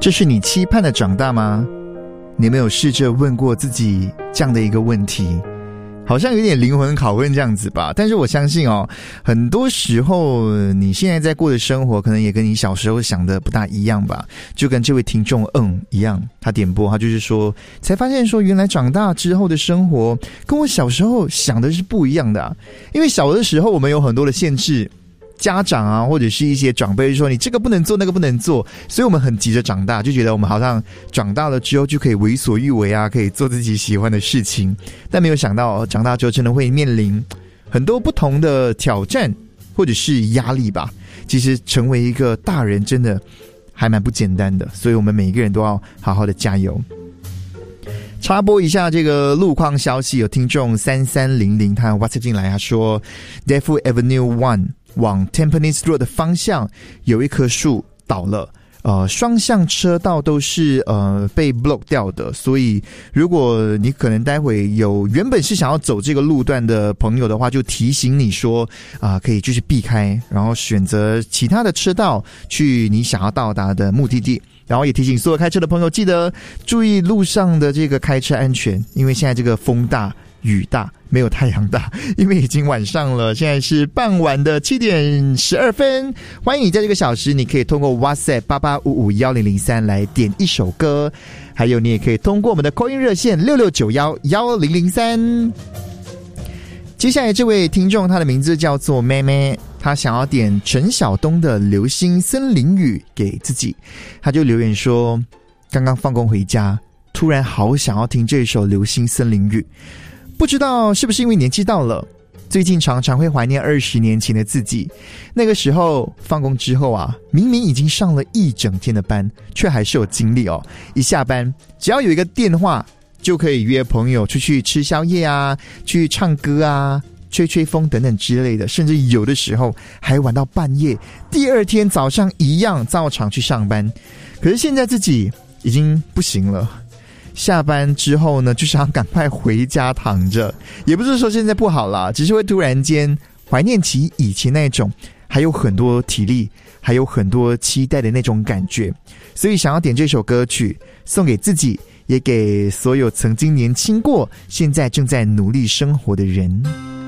这是你期盼的长大吗？你有没有试着问过自己这样的一个问题？好像有点灵魂拷问这样子吧，但是我相信很多时候你现在在过的生活可能也跟你小时候想的不大一样吧。就跟这位听众一样，他点播，他就是说才发现说原来长大之后的生活跟我小时候想的是不一样的啊。因为小的时候我们有很多的限制，家长啊，或者是一些长辈就说你这个不能做那个不能做，所以我们很急着长大，就觉得我们好像长大了之后就可以为所欲为啊，可以做自己喜欢的事情。但没有想到长大之后真的会面临很多不同的挑战或者是压力吧。其实成为一个大人真的还蛮不简单的，所以我们每一个人都要好好的加油。插播一下这个路况消息，有听众3300他 WhatsApp 进来，他说 Defu Avenue 1往 Tampines Road 的方向有一棵树倒了，双向车道都是被 block 掉的，所以如果你可能待会有原本是想要走这个路段的朋友的话，就提醒你说可以就是避开，然后选择其他的车道去你想要到达的目的地。然后也提醒所有开车的朋友，记得注意路上的这个开车安全，因为现在这个风大雨大，没有太阳大，因为已经晚上了，现在是傍晚的7点12分。欢迎你在这个小时，你可以通过 WhatsApp 88551003来点一首歌，还有你也可以通过我们的 call in 热线66911003。接下来这位听众，他的名字叫做妹妹，他想要点陈晓东的《流星森林雨》给自己。他就留言说，刚刚放工回家，突然好想要听这首《流星森林雨》，不知道是不是因为年纪到了，最近常常会怀念20年前的自己。那个时候放工之后啊，明明已经上了一整天的班，却还是有精力一下班只要有一个电话就可以约朋友出去吃宵夜啊，去唱歌啊，吹吹风等等之类的，甚至有的时候还玩到半夜，第二天早上一样照常去上班。可是现在自己已经不行了，下班之后呢，就想赶快回家躺着。也不是说现在不好啦，只是会突然间怀念起以前那种还有很多体力还有很多期待的那种感觉，所以想要点这首歌曲送给自己，也给所有曾经年轻过现在正在努力生活的人。